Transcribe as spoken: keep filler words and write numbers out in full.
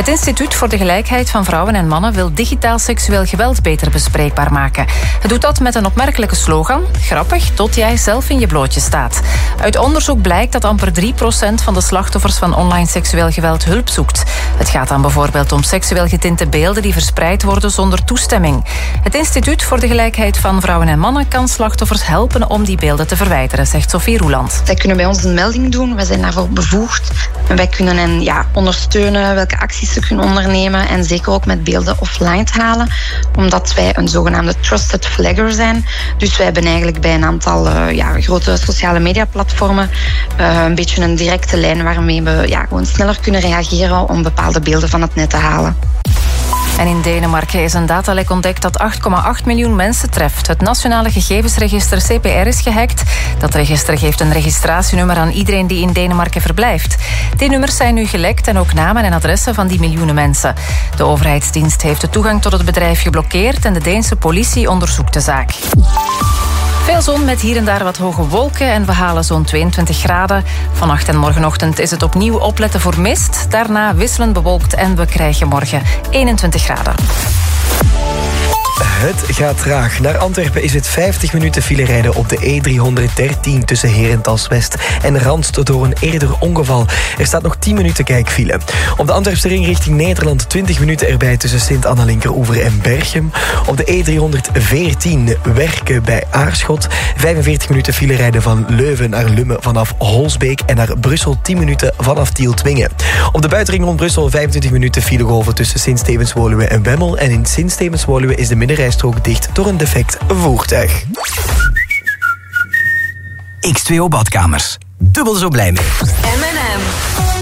Het Instituut voor de Gelijkheid van Vrouwen en Mannen wil digitaal seksueel geweld beter bespreekbaar maken. Het doet dat met een opmerkelijke slogan: grappig tot jij zelf in je blootje staat. Uit onderzoek blijkt dat amper drie procent van de slachtoffers van online seksueel geweld hulp zoekt. Het gaat dan bijvoorbeeld om seksueel getinte beelden die verspreid worden zonder toestemming. Het Instituut voor de Gelijkheid van Vrouwen en Mannen kan slachtoffers helpen om die beelden te verwijderen, zegt Sophie Roeland. Zij kunnen bij ons een melding doen, wij zijn daarvoor bevoegd. En wij kunnen hen ja, ondersteunen welke acties ze kunnen ondernemen en zeker ook met beelden offline te halen, omdat wij een zogenaamde trusted flagger zijn. Dus wij hebben eigenlijk bij een aantal uh, ja, grote sociale mediaplatformen uh, een beetje een directe lijn waarmee we ja, gewoon sneller kunnen reageren om bepaalde beelden van het net te halen. En in Denemarken is een datalek ontdekt dat acht komma acht miljoen mensen treft. Het Nationale Gegevensregister C P R is gehackt. Dat register geeft een registratienummer aan iedereen die in Denemarken verblijft. Die nummers zijn nu gelekt en ook namen en adressen van die miljoenen mensen. De overheidsdienst heeft de toegang tot het bedrijf geblokkeerd en de Deense politie onderzoekt de zaak. Veel zon met hier en daar wat hoge wolken en we halen zo'n tweeëntwintig graden. Vannacht en morgenochtend is het opnieuw opletten voor mist. Daarna wisselend bewolkt en we krijgen morgen eenentwintig graden. Het gaat traag. Naar Antwerpen is het vijftig minuten file rijden op de E driehonderddertien tussen Herentals West en Randst door een eerder ongeval. Er staat nog tien minuten kijkfile. Op de Antwerpse ring richting Nederland twintig minuten erbij tussen Sint-Anna-Linkeroever en Berchem. Op de E driehonderdveertien Werken bij Aarschot. vijfenveertig minuten file rijden van Leuven naar Lummen vanaf Holsbeek en naar Brussel tien minuten vanaf Tieltwingen. Op de buitenring rond Brussel vijfentwintig minuten filegolven tussen Sint-Stevens-Woluwe en Wemmel. En in Sint-Stevens-Woluwe is de middenrijstrook dicht door een defect voertuig. X twee O Badkamers. Dubbel zo blij mee. M en M.